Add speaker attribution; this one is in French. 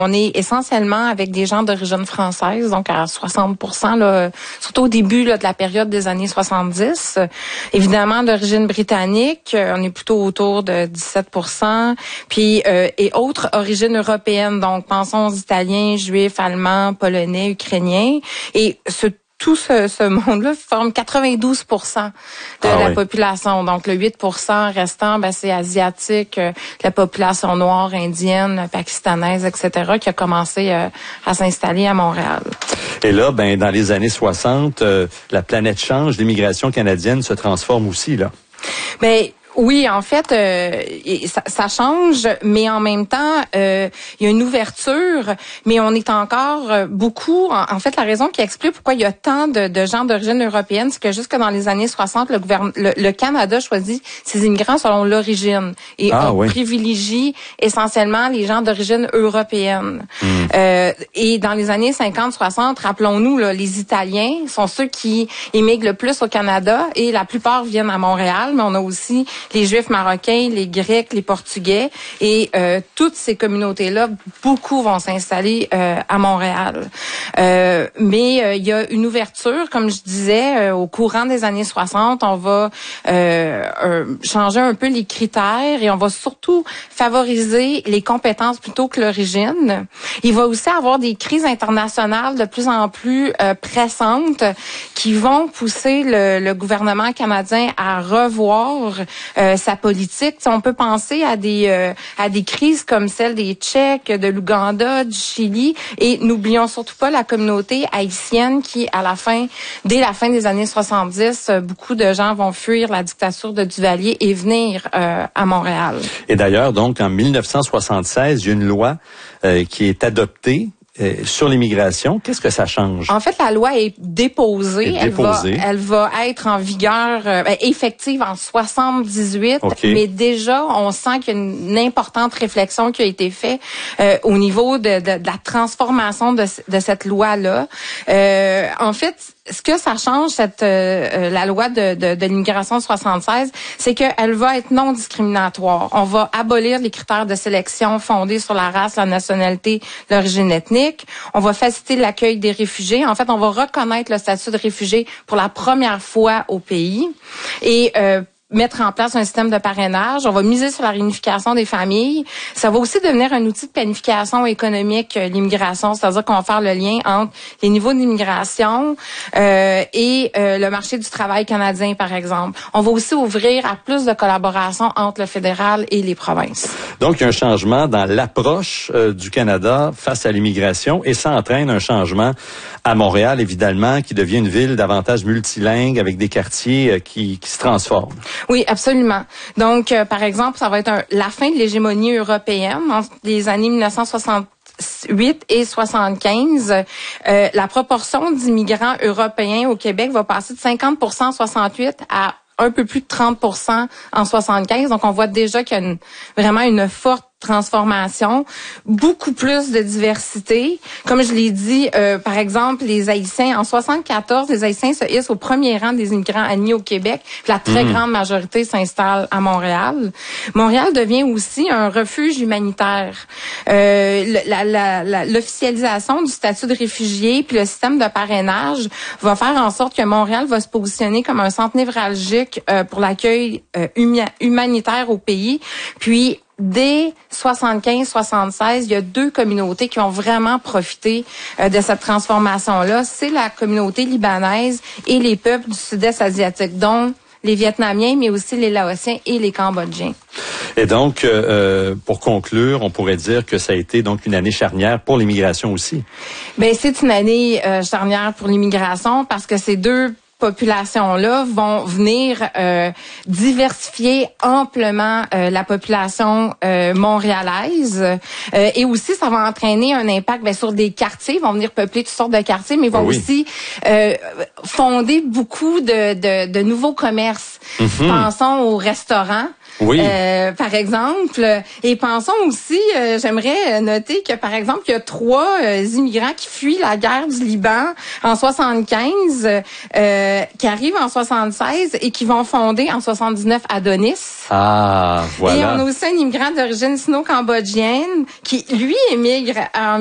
Speaker 1: On est essentiellement avec des gens d'origine française, donc à 60%, là, surtout au début là, de la période des années 70. Évidemment, d'origine britannique, on est plutôt autour de 17%. Puis et autres origines européennes, donc pensons aux Italiens, Juifs, Allemands, Polonais, Ukrainiens. Et tout ce monde-là forme 92% de la population. Donc, le 8% restant, c'est asiatique, la population noire, indienne, pakistanaise, etc., qui a commencé à s'installer à Montréal.
Speaker 2: Et là, dans les années 60, la planète change, l'immigration canadienne se transforme aussi, là.
Speaker 1: Oui, en fait, ça change, mais en même temps, il y a une ouverture, mais on est encore beaucoup. En fait, la raison qui explique pourquoi il y a tant de gens d'origine européenne, c'est que jusque dans les années 60, le Canada choisit ses immigrants selon l'origine et on privilégie essentiellement les gens d'origine européenne. Et dans les années 50-60, rappelons-nous, là, les Italiens sont ceux qui émigrent le plus au Canada et la plupart viennent à Montréal, mais on a aussi les Juifs marocains, les Grecs, les Portugais et toutes ces communautés-là, beaucoup vont s'installer à Montréal. Mais il y a une ouverture, comme je disais, au courant des années 60, on va changer un peu les critères et on va surtout favoriser les compétences plutôt que l'origine. Il va aussi avoir des crises internationales de plus en plus pressantes qui vont pousser le gouvernement canadien à revoir sa politique. T'sais, on peut penser à des crises comme celle des Tchèques, de l'Ouganda, du Chili, et n'oublions surtout pas la communauté haïtienne qui, dès la fin des années 70, beaucoup de gens vont fuir la dictature de Duvalier et venir à Montréal.
Speaker 2: Et d'ailleurs, donc, en 1976, il y a une loi qui est adoptée sur l'immigration. Qu'est-ce que ça change?
Speaker 1: En fait, la loi est déposée. Elle va être en vigueur, effective en 78. Mais déjà, on sent qu'il y a une importante réflexion qui a été faite au niveau de la transformation de cette loi-là. En fait, ce que ça change, la loi de l'immigration 76, c'est qu'elle va être non discriminatoire. On va abolir les critères de sélection fondés sur la race, la nationalité, l'origine ethnique. On va faciliter l'accueil des réfugiés. En fait, on va reconnaître le statut de réfugié pour la première fois au pays. Et mettre en place un système de parrainage. On va miser sur la réunification des familles. Ça va aussi devenir un outil de planification économique, l'immigration. C'est-à-dire qu'on va faire le lien entre les niveaux d'immigration et le marché du travail canadien, par exemple. On va aussi ouvrir à plus de collaboration entre le fédéral et les provinces.
Speaker 2: Donc, il y a un changement dans l'approche du Canada face à l'immigration et ça entraîne un changement à Montréal, évidemment, qui devient une ville davantage multilingue avec des quartiers qui se transforment.
Speaker 1: Oui, absolument. Donc, par exemple, ça va être la fin de l'hégémonie européenne entre les années 1968 et 75. La proportion d'immigrants européens au Québec va passer de 50% en 68 à un peu plus de 30% en 75. Donc, on voit déjà qu'il y a vraiment une forte transformation, beaucoup plus de diversité. Comme je l'ai dit, par exemple, les Haïtiens, en 74, les Haïtiens se hissent au premier rang des immigrants admis au Québec. Puis la très grande majorité s'installe à Montréal. Montréal devient aussi un refuge humanitaire. L'officialisation du statut de réfugié puis le système de parrainage va faire en sorte que Montréal va se positionner comme un centre névralgique pour l'accueil humanitaire au pays. Puis, dès 75-76, il y a deux communautés qui ont vraiment profité de cette transformation-là. C'est la communauté libanaise et les peuples du sud-est asiatique, dont les Vietnamiens, mais aussi les Laotiens et les Cambodgiens.
Speaker 2: Et donc, pour conclure, on pourrait dire que ça a été donc une année charnière pour l'immigration aussi.
Speaker 1: C'est une année charnière pour l'immigration parce que ces deux populations-là vont venir diversifier amplement la population montréalaise et aussi ça va entraîner un impact sur des quartiers, ils vont venir peupler toutes sortes de quartiers, mais ils vont aussi fonder beaucoup de nouveaux commerces. Pensons aux restaurants.
Speaker 2: Oui.
Speaker 1: Par exemple. Et pensons aussi, j'aimerais noter que, par exemple, il y a 3 immigrants qui fuient la guerre du Liban en 75, qui arrivent en 76 et qui vont fonder en 79 Adonis.
Speaker 2: Ah, voilà.
Speaker 1: Et on a aussi un immigrant d'origine sino-cambodgienne qui, lui, émigre en